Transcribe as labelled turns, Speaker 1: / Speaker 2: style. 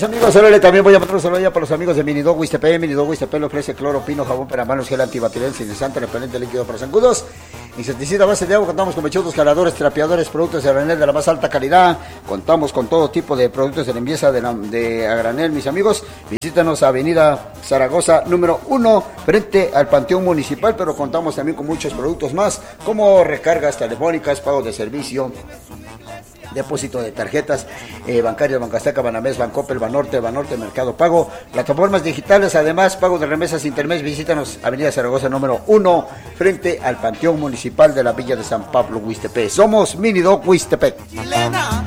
Speaker 1: Mis amigos, ahora también voy a mandar un saludo para los amigos de Minidog Huistepe. Minidog Huistepe le ofrece cloro, pino, jabón para manos, gel antibacterial, sinizante, repelente líquido para zancudos, insecticida a base de agua. Contamos con mechudos, jaladores, trapeadores, productos de a granel de la más alta calidad. Contamos con todo tipo de productos de limpieza de a granel, mis amigos. Visítanos a Avenida Zaragoza, número 1, frente al Panteón Municipal, pero contamos también con muchos productos más, como recargas telefónicas, pagos de servicio, depósito de tarjetas bancarias, Bancasteca, Banamex, Bancoppel, Banorte, Mercado Pago, plataformas digitales, además pago de remesas intermes. Visítanos Avenida Zaragoza número 1, frente al Panteón Municipal de la Villa de San Pablo, Huistepe. Somos Minidog Huistepe.